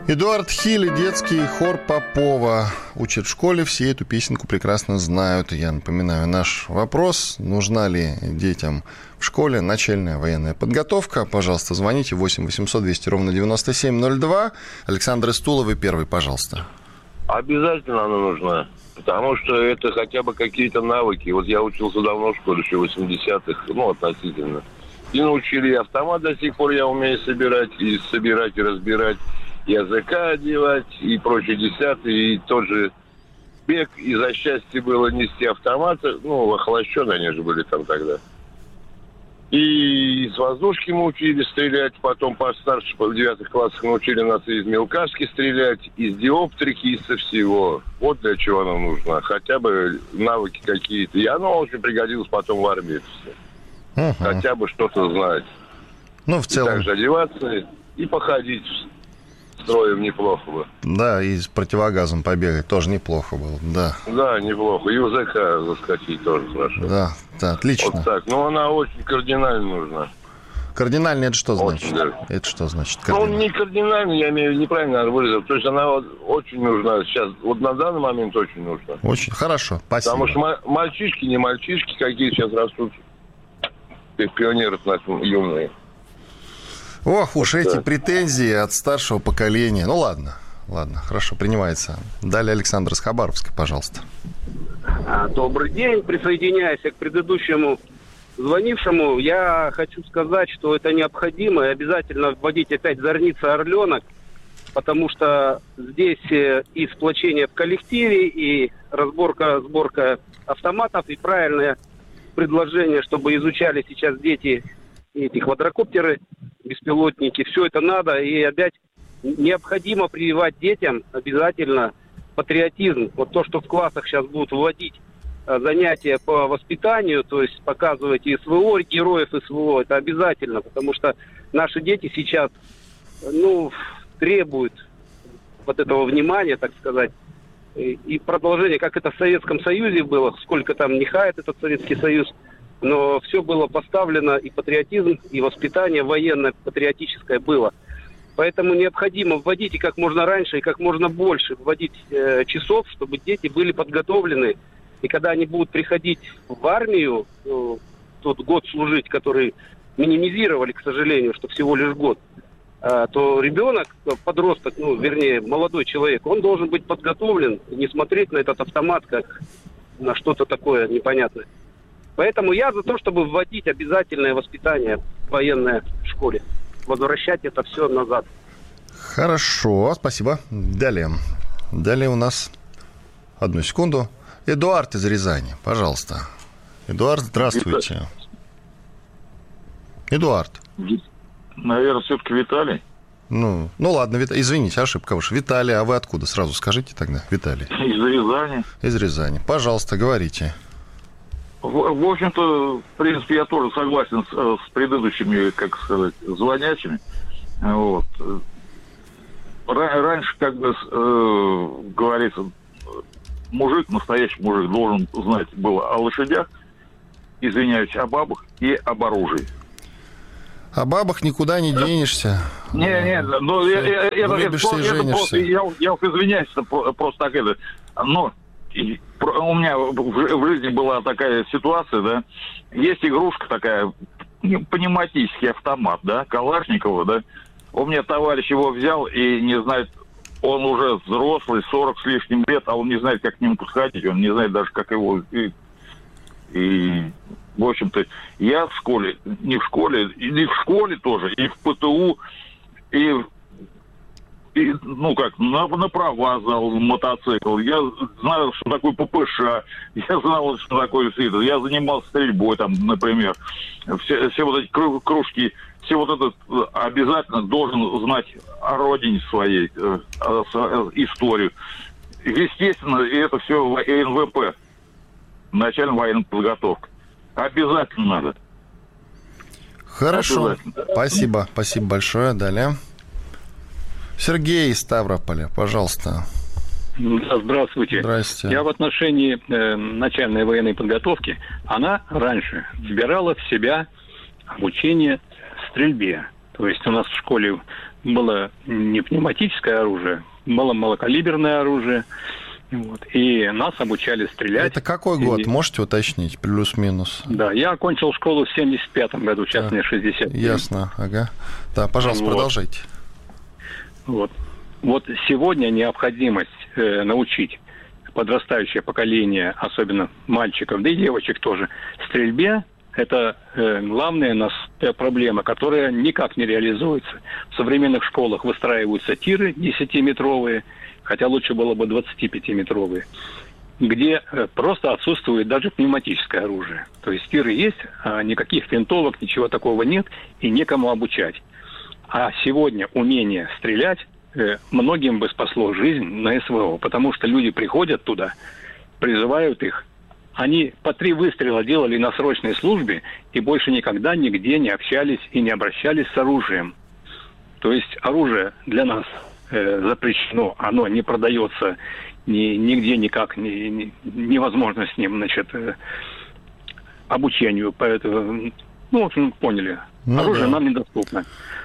Эдуард Хиль, детский хор Попова. Учат в школе, все эту песенку прекрасно знают. Я напоминаю, наш вопрос: нужна ли детям в школе начальная военная подготовка? Пожалуйста, звоните 8 800 200 ровно 9702. Александр из Тулы, вы первый, пожалуйста. Обязательно она нужна, потому что это хотя бы какие-то навыки. Вот я учился давно в школе, еще в 80-х, относительно. И научили автомат до сих пор, я умею собирать и разбирать. Языка одевать и прочие десятые, и тот же бег, и за счастье было нести автоматы, охлащенные они же были там тогда. И с воздушки мы учили стрелять, потом постарше, в 9 классах научили нас из мелкашки стрелять, из диоптрики, из всего. Вот для чего нам нужно, хотя бы навыки какие-то. И оно очень пригодилось потом в армии. Хотя бы что-то знать. В целом. И также одеваться и походить строем неплохо бы. Да, и с противогазом побегать тоже неплохо было, да. Да, неплохо. И УЗК заскочить тоже хорошо. Да, отлично. Вот так. Но она очень кардинально нужна. Кардинально это что значит? Да. Это что значит? Не кардинально, я имею в виду, неправильно надо выразить. То есть она очень нужна сейчас. Вот на данный момент очень нужна. Очень хорошо, спасибо. Потому что мальчишки, не мальчишки, какие сейчас растут. Пионеры юные. Ох уж эти претензии от старшего поколения. Ладно, хорошо, принимается. Далее Александр из Хабаровска, пожалуйста. Добрый день. Присоединяясь к предыдущему звонившему, я хочу сказать, что это необходимо и обязательно вводить опять зорница орленок, потому что здесь и сплочение в коллективе, и сборка автоматов, и правильное предложение, чтобы изучали сейчас дети эти квадрокоптеры, беспилотники, все это надо, и опять необходимо прививать детям обязательно патриотизм. Вот то, что в классах сейчас будут вводить занятия по воспитанию, то есть показывать СВО, героев СВО, это обязательно, потому что наши дети сейчас, требуют вот этого внимания, так сказать, и продолжение, как это в Советском Союзе было, сколько там не хает этот Советский Союз, но все было поставлено, и патриотизм, и воспитание военное, патриотическое было. Поэтому необходимо вводить и как можно раньше, и как можно больше вводить часов, чтобы дети были подготовлены. И когда они будут приходить в армию, тот год служить, который минимизировали, к сожалению, что всего лишь год, то ребенок, подросток, молодой человек, он должен быть подготовлен, не смотреть на этот автомат как на что-то такое непонятное. Поэтому я за то, чтобы вводить обязательное воспитание военное в школе. Возвращать это все назад. Хорошо, спасибо. Далее у нас, одну секунду, Эдуард из Рязани, пожалуйста. Эдуард, здравствуйте. Эдуард. Наверное, все-таки Виталий. Ладно, извините, ошибка ваша. Виталий, а вы откуда? Сразу скажите тогда, Виталий. Из Рязани. Из Рязани. Пожалуйста, говорите. В общем-то, в принципе, я тоже согласен с предыдущими, звонящими. Вот. Раньше, говорится, настоящий мужик должен знать было о лошадях, извиняюсь, о бабах и об оружии. О бабах никуда не денешься. Я извиняюсь, просто так это. Но у меня в жизни была такая ситуация, да, есть игрушка такая, пневматический автомат, да, Калашникова, да. У меня товарищ его взял и не знает, он уже взрослый, 40 с лишним лет, а он не знает, как к нему подходить, он не знает даже, как его... И в общем-то, я в школе, и в школе тоже, и в ПТУ, на права сдал мотоцикл. Я знаю, что такое ППШ, я знал, что такое СИД. Я занимался стрельбой, там, например. Все вот эти кружки, все вот это обязательно должен знать о родине своей, историю. Естественно, и это все НВП, начальная военная подготовка. Обязательно надо. Хорошо. Спасибо большое. Далее. Сергей из Ставрополя, пожалуйста. Да, здравствуйте. Здрасте. Я в отношении начальной военной подготовки, она раньше вбирала в себя обучение стрельбе. То есть у нас в школе было не пневматическое оружие, было малокалиберное оружие. Вот, и нас обучали стрелять. Это какой год? Можете уточнить? Плюс-минус. Да, я окончил школу в 75-м году, сейчас мне 60. Ясно, ага. Да, пожалуйста, продолжайте. Вот сегодня необходимость научить подрастающее поколение, особенно мальчиков, да и девочек тоже, стрельбе, это главная наша проблема, которая никак не реализуется. В современных школах выстраиваются тиры 10-метровые, хотя лучше было бы 25-метровые, где просто отсутствует даже пневматическое оружие. То есть тиры есть, а никаких винтовок, ничего такого нет, и некому обучать. А сегодня умение стрелять многим бы спасло жизнь на СВО, потому что люди приходят туда, призывают их, они по 3 выстрела делали на срочной службе и больше никогда нигде не общались и не обращались с оружием. То есть оружие для нас запрещено, оно не продается нигде никак, невозможно с ним, обучению. Поэтому, в общем, поняли. Оружие нам недоступно.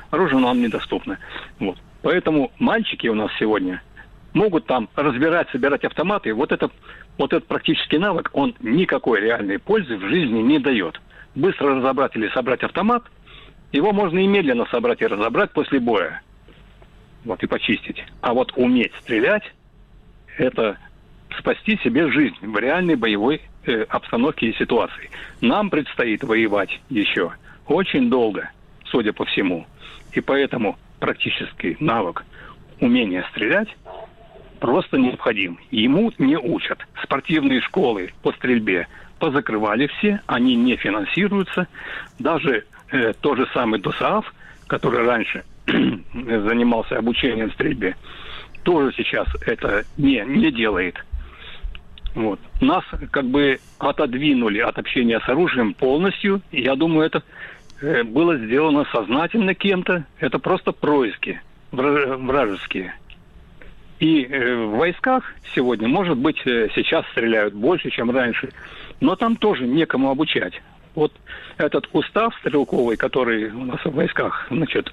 Вот. Поэтому мальчики у нас сегодня могут там разбирать, собирать автоматы. Вот этот практический навык, он никакой реальной пользы в жизни не дает. Быстро разобрать или собрать автомат, его можно и медленно собрать и разобрать после боя. Вот, и почистить. А вот уметь стрелять, это спасти себе жизнь в реальной боевой обстановке и ситуации. Нам предстоит воевать еще очень долго, судя по всему. И поэтому практический навык умения стрелять просто необходим. Ему не учат. Спортивные школы по стрельбе позакрывали все, они не финансируются. Даже тот же самый ДОСААФ, который раньше занимался обучением стрельбе, тоже сейчас это не делает. Вот. Нас как бы отодвинули от общения с оружием полностью. Я думаю, это было сделано сознательно кем-то. Это просто происки вражеские. И в войсках сегодня, может быть, сейчас стреляют больше, чем раньше, но там тоже некому обучать. Вот этот устав стрелковый, который у нас в войсках,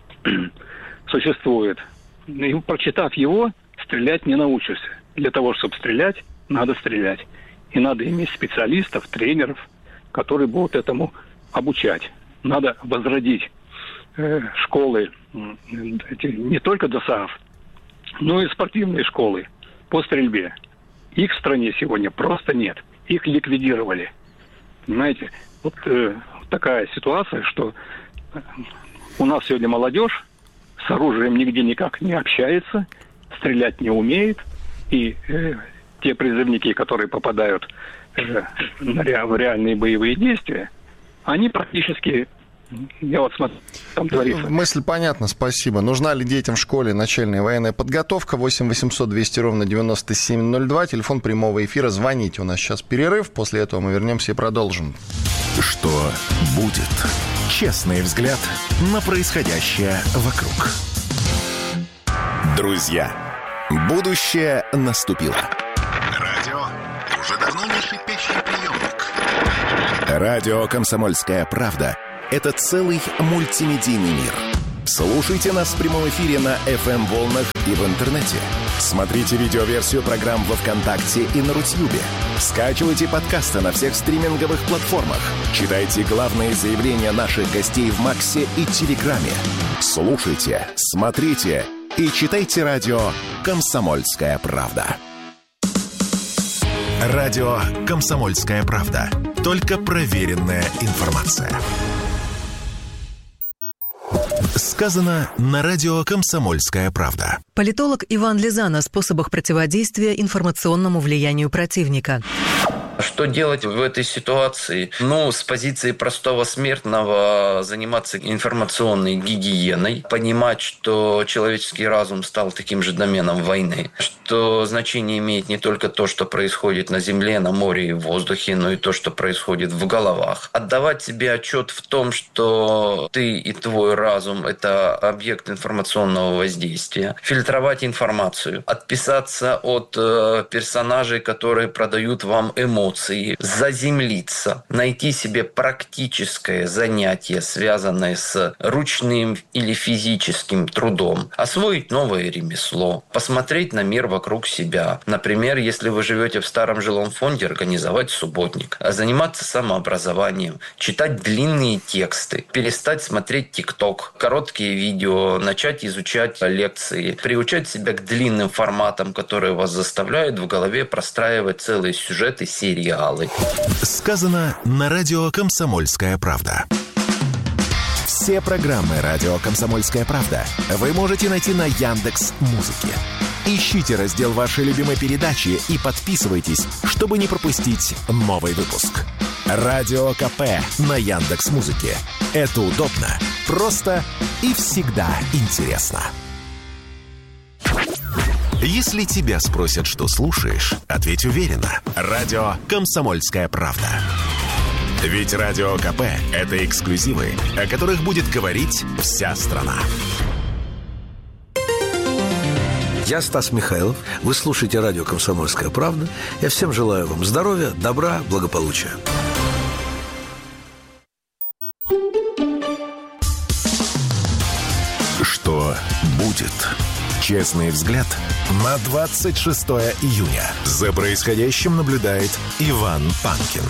существует, и, прочитав его, стрелять не научишься. Для того, чтобы стрелять, надо стрелять. И надо иметь специалистов, тренеров, которые будут этому обучать. Надо возродить школы, не только ДОСААФ, но и спортивные школы по стрельбе. Их в стране сегодня просто нет. Их ликвидировали. Понимаете, вот такая ситуация, что у нас сегодня молодежь с оружием нигде никак не общается, стрелять не умеет, и те призывники, которые попадают в реальные боевые действия, они практически... Я вот смотрю, там творится. Мысль понятна, спасибо. Нужна ли детям в школе начальная военная подготовка? 8 800 200 ровно 9702. Телефон прямого эфира. Звоните. У нас сейчас перерыв. После этого мы вернемся и продолжим. Что будет? Честный взгляд на происходящее вокруг. Друзья, будущее наступило. Радио уже давно не шипящий приемник. Радио «Комсомольская правда» — это целый мультимедийный мир. Слушайте нас в прямом эфире на FM-волнах и в интернете. Смотрите видеоверсию программ во ВКонтакте и на Рутьюбе. Скачивайте подкасты на всех стриминговых платформах. Читайте главные заявления наших гостей в Максе и Телеграме. Слушайте, смотрите и читайте радио «Комсомольская правда». Радио «Комсомольская правда». Только проверенная информация. Сказано на радио «Комсомольская правда». Политолог Иван Лизан о способах противодействия информационному влиянию противника. Что делать в этой ситуации? С позиции простого смертного заниматься информационной гигиеной, понимать, что человеческий разум стал таким же доменом войны, что значение имеет не только то, что происходит на земле, на море и в воздухе, но и то, что происходит в головах. Отдавать себе отчет в том, что ты и твой разум – это объект информационного воздействия. Фильтровать информацию. Отписаться от персонажей, которые продают вам эмоции. эмоции, заземлиться, найти себе практическое занятие, связанное с ручным или физическим трудом, освоить новое ремесло, посмотреть на мир вокруг себя. Например, если вы живете в старом жилом фонде, организовать субботник, заниматься самообразованием, читать длинные тексты, перестать смотреть ТикТок, короткие видео, начать изучать лекции, приучать себя к длинным форматам, которые вас заставляют в голове простраивать целые сюжеты, сериалы. Сказано на радио «Комсомольская правда». Все программы радио «Комсомольская правда» вы можете найти на Яндекс.Музыке. Ищите раздел вашей любимой передачи и подписывайтесь, чтобы не пропустить новый выпуск. Радио КП на Яндекс.Музыке. Это удобно, просто и всегда интересно. Если тебя спросят, что слушаешь, ответь уверенно. Радио «Комсомольская правда». Ведь Радио КП – это эксклюзивы, о которых будет говорить вся страна. Я Стас Михайлов. Вы слушаете радио «Комсомольская правда». Я всем желаю вам здоровья, добра, благополучия. Что будет? Честный взгляд на 26 июня. За происходящим наблюдает Иван Панкин.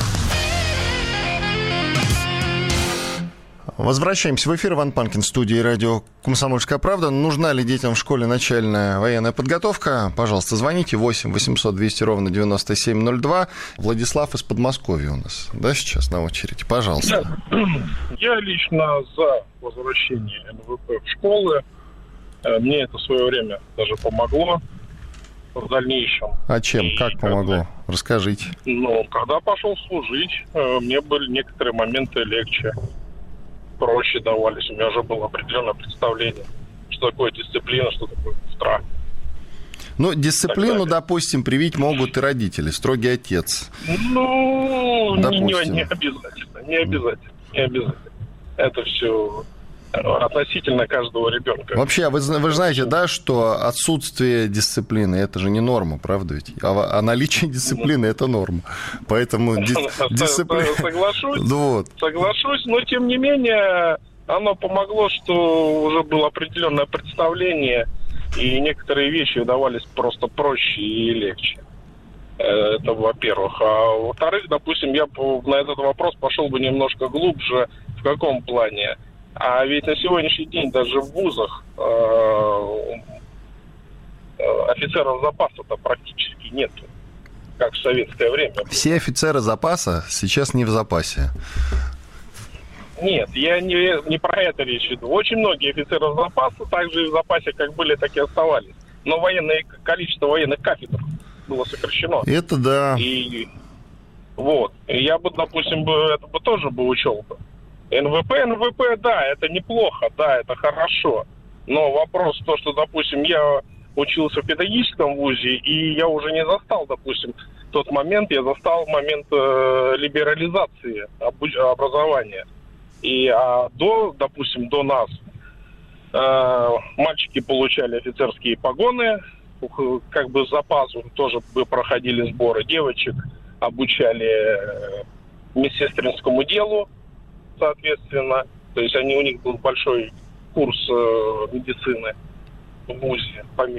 Возвращаемся в эфир. Иван Панкин, в студии радио «Комсомольская правда». Нужна ли детям в школе начальная военная подготовка? Пожалуйста, звоните 8 800 200 ровно 9702. Владислав из Подмосковья у нас, да, сейчас на очереди. Пожалуйста. Я лично за возвращение НВП в школы. Мне это в свое время даже помогло в дальнейшем. А чем? Как помогло? Расскажите. Когда пошел служить, мне были некоторые моменты легче, проще давались. У меня уже было определенное представление, что такое дисциплина, что такое страх. Дисциплину, допустим, привить могут и родители, строгий отец. Не обязательно. Не обязательно. Это все относительно каждого ребенка. Вообще, вы знаете, да, что отсутствие дисциплины – это же не норма, правда ведь? А наличие дисциплины – это норма. Поэтому дисциплина... Соглашусь, но тем не менее оно помогло, что уже было определенное представление, и некоторые вещи давались просто проще и легче. Это во-первых. А во-вторых, допустим, я на этот вопрос пошел бы немножко глубже. В каком плане? А ведь на сегодняшний день даже в вузах офицеров запаса-то практически нету, как в советское время. Все офицеры запаса сейчас не в запасе. Нет, я не про это речь иду. Очень многие офицеры запаса также и в запасе как были, так и оставались. Но количество военных кафедр было сокращено. Это да. И я бы, допустим, это бы тоже учел бы. НВП, да, это неплохо, да, это хорошо. Но вопрос в том, что, допустим, я учился в педагогическом вузе, и я уже не застал, допустим, тот момент, я застал момент либерализации образования. И до нас мальчики получали офицерские погоны, как бы за пазу тоже проходили сборы. Девочек обучали медсестринскому делу, соответственно. То есть у них был большой курс медицины в вузе, помимо